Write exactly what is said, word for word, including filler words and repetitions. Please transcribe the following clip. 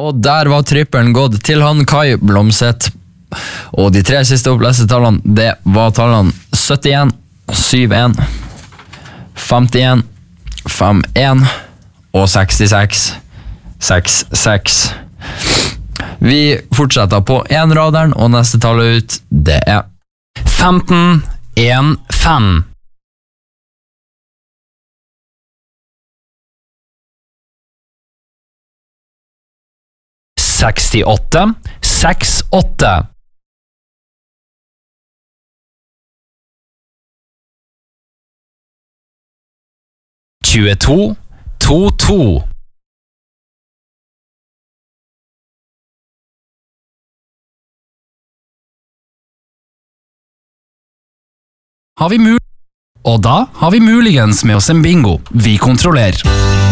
Og der var trippelen gått til han Kai Blomseth. Og de tre siste oppleste tallene, det var tallene syttien, syttien, femtien, femtien og sekstiseks, sekstiseks. Vi fortsetter på enraderen, og neste tall ut, det er femten, femten. sekstiåtte, sekstiåtte. tjueto, tjueto. Har vi mul- Og da har vi muligens med oss en bingo. Vi kontrollerer.